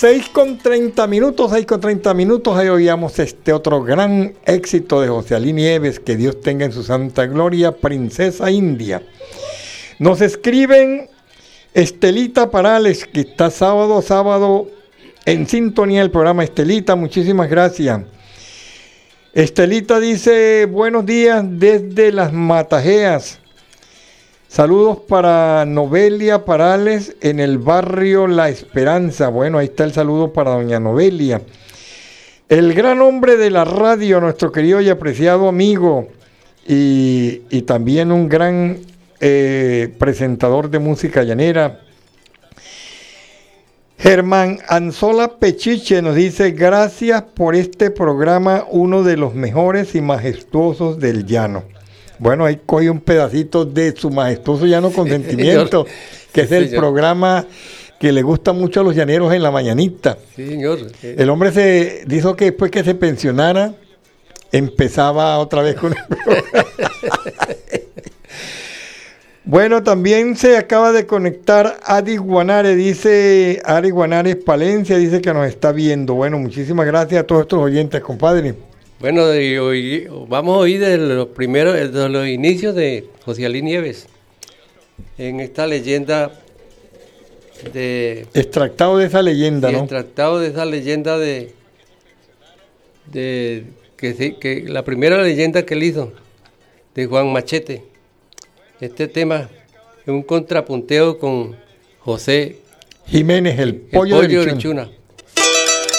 6:30, ahí oíamos este otro gran éxito de José Ali Nieves, que Dios tenga en su santa gloria, Princesa India. Nos escriben Estelita Parales, que está sábado en sintonía del programa. Estelita, muchísimas gracias. Estelita dice, buenos días desde Las Matajeas. Saludos para Novelia Parales en el barrio La Esperanza. Bueno, ahí está el saludo para doña Novelia. El gran hombre de la radio, nuestro querido y apreciado amigo y también un gran presentador de música llanera, Germán Anzola Pechiche, nos dice, gracias por este programa, uno de los mejores y majestuosos del llano. Bueno, ahí coge un pedacito de su majestuoso llano con sentimiento, que es el programa que le gusta mucho a los llaneros en la mañanita. Sí, señor. El hombre se dijo que después que se pensionara, empezaba otra vez con el programa. Bueno, también se acaba de conectar Adi Guanare, dice Ari Guanares Palencia, dice que nos está viendo. Bueno, muchísimas gracias a todos estos oyentes, compadre. Bueno, vamos a oír de los inicios de José Ali Nieves, en esta leyenda de... Extractado de esa leyenda, ¿no? Extractado de esa leyenda que la primera leyenda que él hizo, de Juan Machete. Este tema es un contrapunteo con José Jiménez, el pollo de Orichuna.